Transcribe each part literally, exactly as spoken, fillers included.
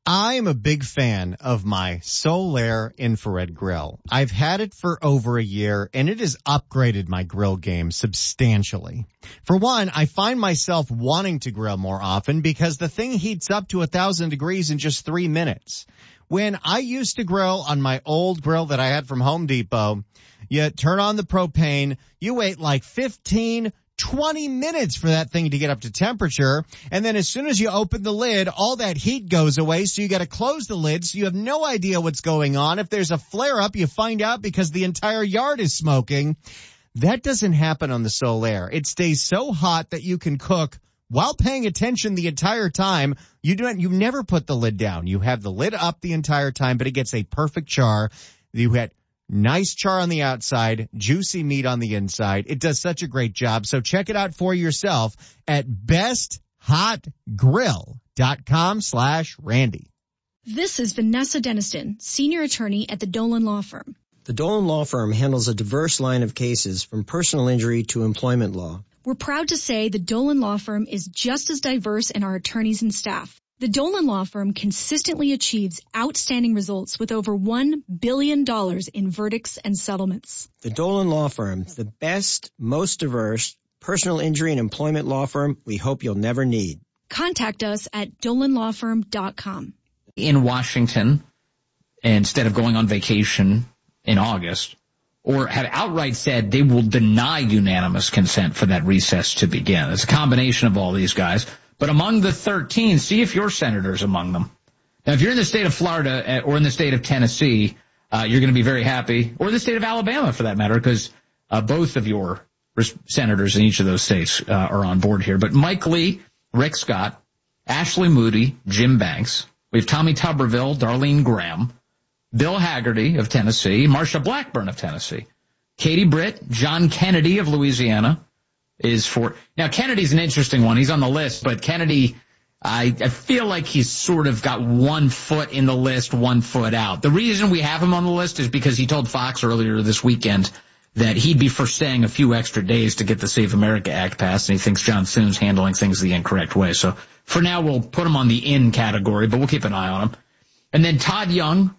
I'm a big fan of my Solaire infrared grill. I've had it for over a year, and it has upgraded my grill game substantially. For one, I find myself wanting to grill more often because the thing heats up to a thousand degrees in just three minutes. When I used to grill on my old grill that I had from Home Depot, you turn on the propane, you wait like fifteen, twenty minutes for that thing to get up to temperature, and then as soon as you open the lid, all that heat goes away, so you got to close the lid, so you have no idea what's going on. If there's a flare-up, you find out because the entire yard is smoking. That doesn't happen on the Solaire. It stays so hot that you can cook while paying attention the entire time. You don't, you never put the lid down. You have the lid up the entire time, but it gets a perfect char. You get nice char on the outside, juicy meat on the inside. It does such a great job. So check it out for yourself at best hot grill dot com slash Randy. This is Vanessa Deniston, senior attorney at the Dolan Law Firm. The Dolan Law Firm handles a diverse line of cases from personal injury to employment law. We're proud to say the Dolan Law Firm is just as diverse in our attorneys and staff. The Dolan Law Firm consistently achieves outstanding results with over one billion dollars in verdicts and settlements. The Dolan Law Firm, the best, most diverse personal injury and employment law firm we hope you'll never need. Contact us at dolan law firm dot com. In Washington, instead of going on vacation in August, or have outright said they will deny unanimous consent for that recess to begin. It's a combination of all these guys. But among the thirteen, see if your senator's among them. Now, if you're in the state of Florida or in the state of Tennessee, uh, you're going to be very happy, or the state of Alabama for that matter, because uh, both of your senators in each of those states uh, are on board here. But Mike Lee, Rick Scott, Ashley Moody, Jim Banks. We have Tommy Tuberville, Darlene Graham, Bill Haggerty of Tennessee, Marsha Blackburn of Tennessee, Katie Britt, John Kennedy of Louisiana, is for now. Kennedy's an interesting one. He's on the list, but Kennedy, I, I feel like he's sort of got one foot in the list, one foot out. The reason we have him on the list is because he told Fox earlier this weekend that he'd be for staying a few extra days to get the Save America Act passed, and he thinks John Thune's handling things the incorrect way. So for now, we'll put him on the in category, but we'll keep an eye on him. And then Todd Young,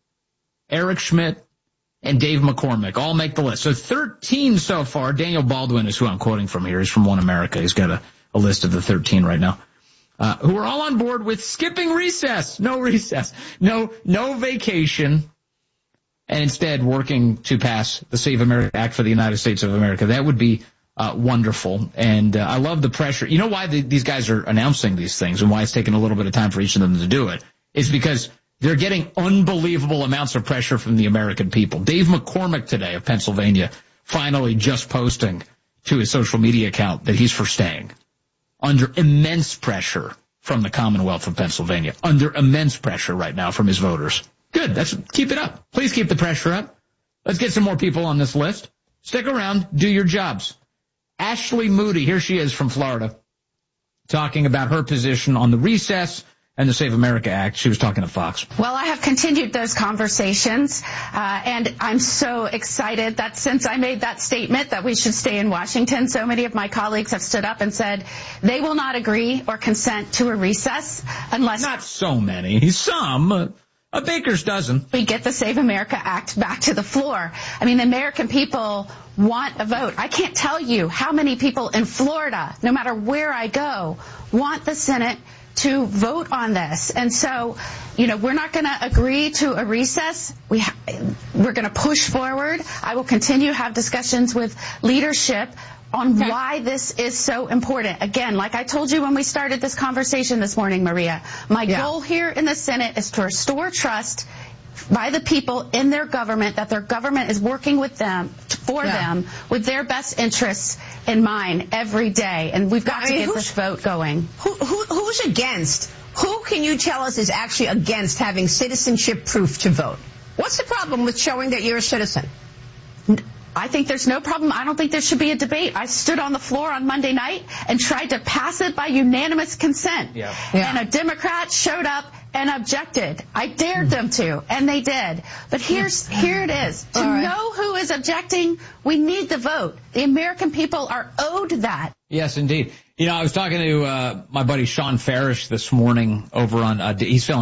Eric Schmidt, and Dave McCormick all make the list. So thirteen so far. Daniel Baldwin is who I'm quoting from here. He's from One America. He's got a, a list of the thirteen right now, uh, who are all on board with skipping recess. No recess. No, no vacation. And instead working to pass the Save America Act for the United States of America. That would be uh, wonderful. And uh, I love the pressure. You know why the, these guys are announcing these things and why it's taking a little bit of time for each of them to do it? It's because they're getting unbelievable amounts of pressure from the American people. Dave McCormick today of Pennsylvania finally just posting to his social media account that he's for staying. Under immense pressure from the Commonwealth of Pennsylvania. Under immense pressure right now from his voters. Good. That's keep it up. Please keep the pressure up. Let's get some more people on this list. Stick around. Do your jobs. Ashley Moody, here she is from Florida, talking about her position on the recess and the Save America Act. She was talking to Fox. Well, I have continued those conversations, uh, and I'm so excited that since I made that statement that we should stay in Washington, so many of my colleagues have stood up and said they will not agree or consent to a recess unless... Not so many. Some. A baker's dozen. We get the Save America Act back to the floor. I mean, the American people want a vote. I can't tell you how many people in Florida, no matter where I go, want the Senate to vote on this. And so, you know, we're not going to agree to a recess. We ha- we're going to push forward. I will continue to have discussions with leadership on why this is so important. Again, like I told you when we started this conversation this morning, Maria, my yeah. goal here in the Senate is to restore trust by the people in their government, that their government is working with them, for yeah. them, with their best interests in mind every day. And we've got I to mean, get this vote going. Who, who, who's against? Who can you tell us is actually against having citizenship proof to vote? What's the problem with showing that you're a citizen? I think there's no problem. I don't think there should be a debate. I stood on the floor on Monday night and tried to pass it by unanimous consent. Yeah. Yeah. And a Democrat showed up and objected. I dared them to, and they did. But here's here it is. To right. know who is objecting, we need the vote. The American people are owed that. Yes, indeed. You know, I was talking to uh, my buddy Sean Farish this morning over on, uh, he's filling